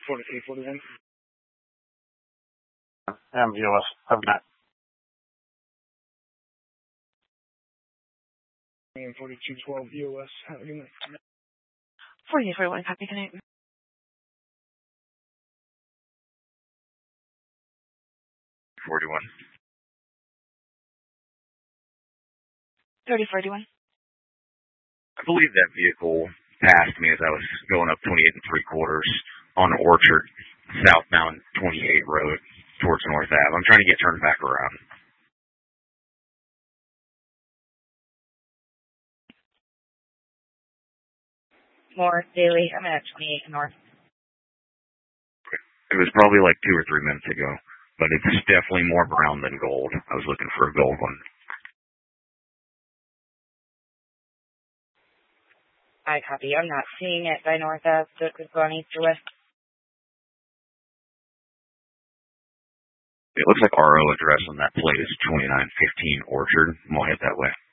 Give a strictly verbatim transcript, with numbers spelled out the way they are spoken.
forty-three forty-one. M U S. Have a night. forty-two twelve U S. Have a good night. forty-three forty-one, copy, good night. forty-one. thirty forty-one. I believe that vehicle passed me as I was going up twenty-eight and three quarters on Orchard, southbound twenty-eight road towards North Ave. I'm trying to get turned back around. North Daily. I'm at twenty-eight North. It was probably like two or three minutes ago, but it's definitely more brown than gold. I was looking for a gold one. I copy. I'm not seeing it by North Ave, so it could go on east or west. It looks like R O address on that plate is twenty-nine fifteen Orchard. I'm gonna head that way.